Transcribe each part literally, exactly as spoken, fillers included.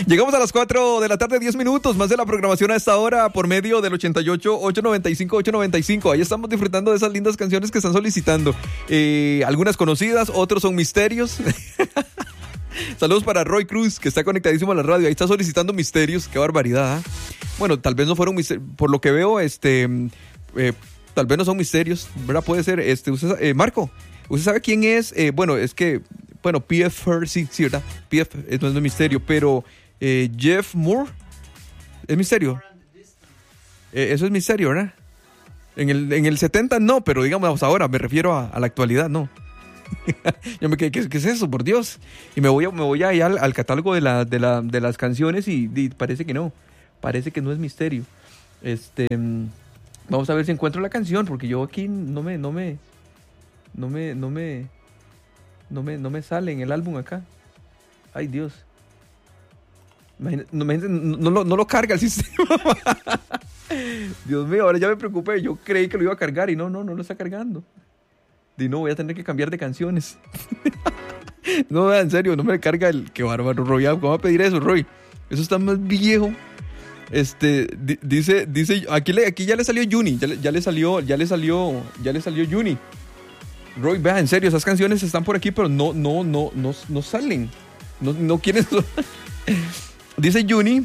Llegamos a las cuatro de la tarde, diez minutos, más de la programación a esta hora por medio del ochenta y ocho, ochocientos noventa y cinco, ochocientos noventa y cinco. Ahí estamos disfrutando de esas lindas canciones que están solicitando. Eh, algunas conocidas, otros son misterios. Saludos para Roy Cruz, que está conectadísimo a la radio. Ahí está solicitando misterios. Qué barbaridad, ¿eh? Bueno, tal vez no fueron misterios. Por lo que veo, este, eh, tal vez no son misterios, ¿verdad? Puede ser, este, usted, eh, Marco, ¿usted sabe quién es? Eh, bueno, es que, bueno, P F R, sí, sí, ¿verdad? P F no es un misterio, pero eh, Jeff Moore, ¿es misterio? Eh, eso es misterio, ¿verdad? En el, en el setenta no, pero digamos ahora, me refiero a, a la actualidad, no. Yo me quedé, ¿qué, ¿qué es eso? Por Dios. Y me voy a, me voy a ir al, al catálogo de, la, de, la, de las canciones y, y parece que no. Parece que no es misterio. Este, vamos a ver si encuentro la canción, porque yo aquí no me, no me, no me, no me, no me, no me sale en el álbum acá. Ay, Dios. Imagínate, no, no, no, lo, no lo carga el sistema. Dios mío, ahora ya me preocupé. Yo creí que lo iba a cargar y no, no, no lo está cargando. Y no, voy a tener que cambiar de canciones. No, en serio, no me carga el... Qué bárbaro, Roy. ¿Cómo va a pedir eso, Roy? Eso está más viejo. Este, di, dice, dice, aquí, le, aquí ya le salió Juni. Ya, ya le salió, ya le salió, ya le salió Juni. Roy, vea, en serio, esas canciones están por aquí, pero no, no, no, no, no salen. No, no quieren... Dice Juni...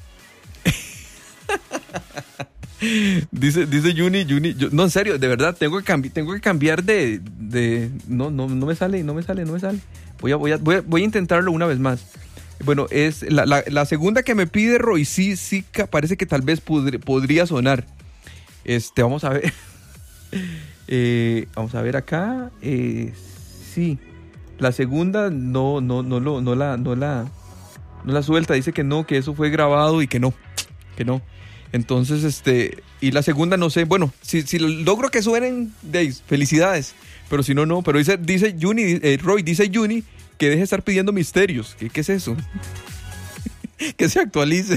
Dice, dice Juni, Juni, yo, no, en serio, de verdad, tengo que, cambi- tengo que cambiar de, de no, no, no me sale, no me sale, no me sale. Voy a, voy a, voy a, voy a intentarlo una vez más. Bueno, es la, la, la segunda que me pide Roy, sí, sí, parece que tal vez podr- podría sonar. Este, vamos a ver. eh, vamos a ver acá. Eh, sí, la segunda no, no, no, lo, no la, no la, no la suelta. Dice que no, que eso fue grabado y que no, que no. Entonces, este, y la segunda no sé, bueno, si, si logro que suenen, de felicidades, pero si no, no, pero dice, dice Juni, eh, Roy, dice Juni que deje de estar pidiendo misterios. ¿Qué, qué es eso? Que se actualice.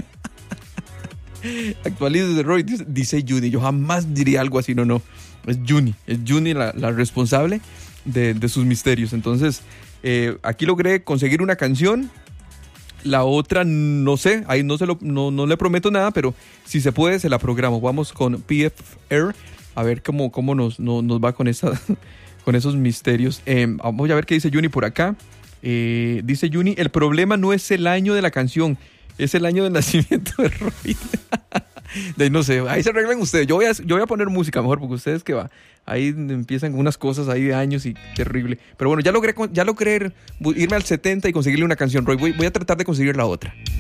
Actualice, Roy, dice, dice Juni, yo jamás diría algo así, no, no, es Juni, es Juni la, la responsable de, de sus misterios. Entonces, eh, aquí logré conseguir una canción. La otra, no sé, ahí no, se lo, no, no le prometo nada, pero si se puede, se la programo. Vamos con P F R, a ver cómo, cómo nos, no, nos va con, esa, con esos misterios. Eh, vamos a ver qué dice Juni por acá. Eh, dice Juni, el problema no es el año de la canción, es el año del nacimiento de Roy. De ahí no sé, ahí se arreglan ustedes. Yo voy a, yo voy a poner música mejor, porque ustedes que va, ahí empiezan unas cosas ahí de años y terrible. Pero bueno, ya logré, ya logré irme al setenta y conseguirle una canción, Roy. Voy, voy a tratar de conseguir la otra.